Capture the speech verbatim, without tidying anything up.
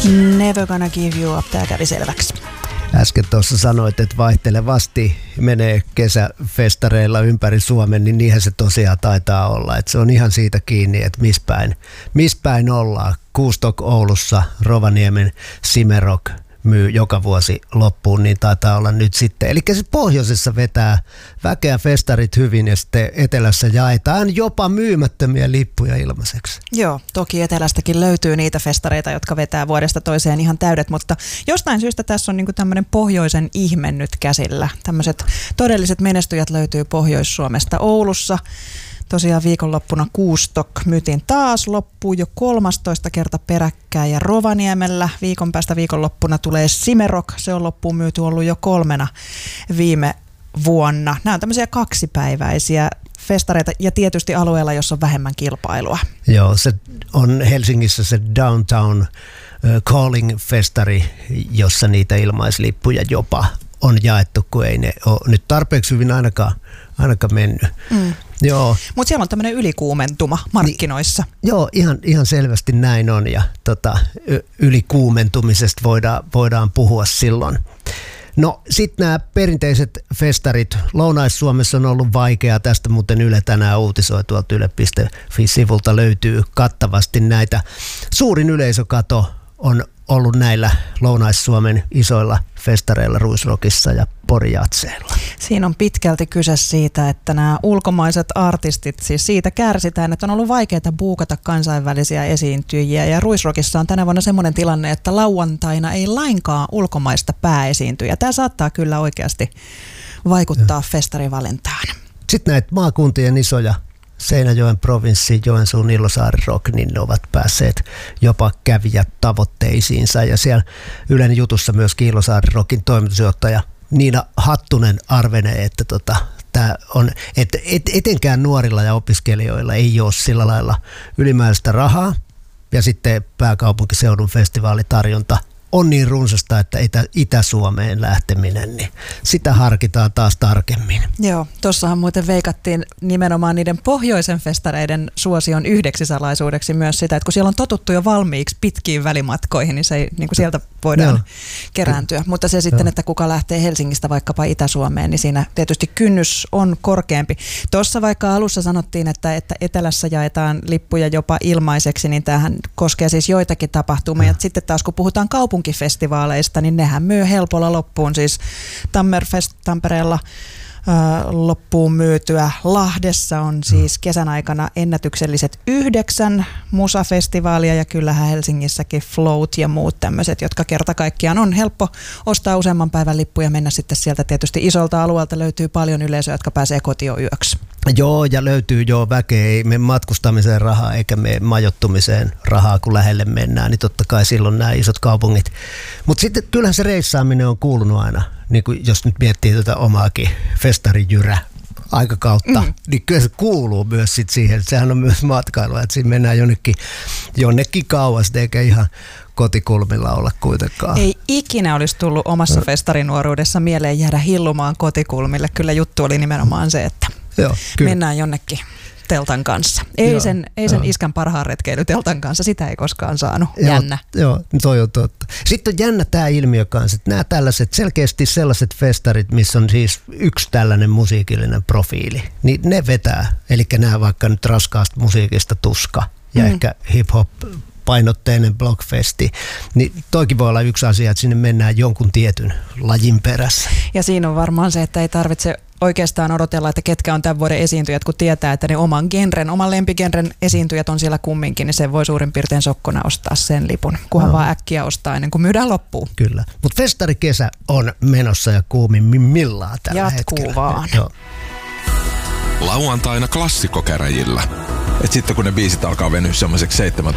Never gonna give you up, tää kävi selväksi. Äsken tuossa sanoit, että vaihtelevasti menee kesäfestareilla ympäri Suomen, niin niinhän se tosiaan taitaa olla. Että se on ihan siitä kiinni, että missä päin, miss päin ollaan. Kuustok Oulussa, Rovaniemen Simerok myy joka vuosi loppuun, niin taitaa olla nyt sitten. Eli se pohjoisessa vetää väkeä festarit hyvin ja sitten etelässä jaetaan jopa myymättömiä lippuja ilmaiseksi. Joo, toki etelästäkin löytyy niitä festareita, jotka vetää vuodesta toiseen ihan täydet, mutta jostain syystä tässä on niinku tämmöinen pohjoisen ihme nyt käsillä. Tämmöiset todelliset menestyjät löytyy Pohjois-Suomesta. Oulussa tosiaan viikonloppuna Kuustok myytiin taas loppuun jo kolmastoista kerta peräkkäin ja Rovaniemellä viikon päästä viikonloppuna tulee Simerok. Se on loppuun myyty ollut jo kolmena viime vuonna. Nämä on tämmöisiä kaksipäiväisiä festareita ja tietysti alueella, jossa on vähemmän kilpailua. Joo, se on Helsingissä se Downtown Calling-festari, jossa niitä ilmaislippuja jopa on jaettu, kun ei ne ole nyt tarpeeksi hyvin ainakaan, ainakaan mennyt. Mm. Mutta siellä on tämmöinen ylikuumentuma markkinoissa. Niin, joo, ihan, ihan selvästi näin on ja tota, ylikuumentumisesta voidaan, voidaan puhua silloin. No sitten nämä perinteiset festarit. Lounais-Suomessa on ollut vaikeaa. Tästä muuten Yle tänään uutisoi tuolta yle piste fi-sivulta löytyy kattavasti näitä. Suurin yleisökato on ollut näillä Lounais-Suomen isoilla festareilla Ruisrockissa ja Porijatseilla. Siinä on pitkälti kyse siitä, että nämä ulkomaiset artistit, siis siitä kärsitään, että on ollut vaikeaa buukata kansainvälisiä esiintyjiä. Ja Ruisrockissa on tänä vuonna semmoinen tilanne, että lauantaina ei lainkaan ulkomaista pääesiintyjää. Tämä saattaa kyllä oikeasti vaikuttaa festarivalintaan. Sitten näitä maakuntien isoja Seinäjoen provinssi, Joensuun Illosaari Rock, niin ne ovat päässeet jopa kävijät tavoitteisiinsa. Ja siellä Ylen jutussa myöskin Illosaari Rockin toimitusjohtaja Niina Hattunen arvenee, että tota, tää on, et, et, etenkään nuorilla ja opiskelijoilla ei ole sillä lailla ylimääräistä rahaa. Ja sitten pääkaupunkiseudun festivaalitarjonta on niin runsasta, että Itä, Itä-Suomeen lähteminen, niin sitä harkitaan taas tarkemmin. Joo, tuossahan muuten veikattiin nimenomaan niiden pohjoisen festareiden suosion yhdeksi salaisuudeksi myös sitä, että kun siellä on totuttu jo valmiiksi pitkiin välimatkoihin, niin, se ei, niin kuin sieltä voidaan Joo. kerääntyä. Mutta se sitten, Joo. että kuka lähtee Helsingistä vaikkapa Itä-Suomeen, niin siinä tietysti kynnys on korkeampi. Tuossa vaikka alussa sanottiin, että, että etelässä jaetaan lippuja jopa ilmaiseksi, niin tämähän koskee siis joitakin tapahtumia. Sitten taas kun puhutaan kaupunkifestivaaleista, niin nehän myy helpolla loppuun. Siis Tammerfest Tampereella loppuun myytyä. Lahdessa on siis kesän aikana ennätykselliset yhdeksän musafestivaalia ja kyllähän Helsingissäkin Float ja muut tämmöiset, jotka kerta kaikkiaan on helppo ostaa useamman päivän lippu ja mennä sitten sieltä tietysti isolta alueelta löytyy paljon yleisöä, jotka pääsee kotiin yöksi. Joo, ja löytyy jo väkeä, ei me matkustamiseen rahaa eikä me majoittumiseen rahaa, kun lähelle mennään, niin totta kai silloin nämä isot kaupungit. Mutta sitten kyllähän se reissaaminen on kuulunut aina, niin kuin jos nyt miettii tätä omaakin festarijyrä aikakautta, mm. niin kyllä se kuuluu myös sit siihen, että sehän on myös matkailua, että siinä mennään jonnekin, jonnekin kauas, eikä ihan kotikulmilla olla kuitenkaan. Ei ikinä olisi tullut omassa festarinuoruudessa mieleen jäädä hillumaan kotikulmille, kyllä juttu oli nimenomaan se, että Joo, mennään jonnekin teltan kanssa. Ei joo, sen, ei sen iskän parhaan retkeily teltan kanssa, sitä ei koskaan saanut. Joo, jännä. Joo, toi on totta. Sitten on jännä tämä ilmiö kanssa, että nämä tällaiset, selkeästi sellaiset festarit, missä on siis yksi tällainen musiikillinen profiili, niin ne vetää. Eli nämä vaikka nyt raskaasta musiikista Tuska ja mm. ehkä hip-hop painotteinen blockfesti, niin toikin voi olla yksi asia, että sinne mennään jonkun tietyn lajin perässä. Ja siinä on varmaan se, että ei tarvitse oikeastaan odotella, että ketkä on tämän vuoden esiintyjät, kun tietää, että ne oman genren, oman lempigenren esiintyjät on siellä kumminkin, niin se voi suurin piirtein sokkona ostaa sen lipun, kunhan no. vaan äkkiä ostaa ennen kuin myydään loppuun. Kyllä, mutta festarikesä on menossa ja kuumimmillaan tällä Jatkuu hetkellä. vaan. Joo. Lauantaina klassikkokäräjillä. Et sitten kun ne biisit alkaa venyä semmoiseksi seitsemän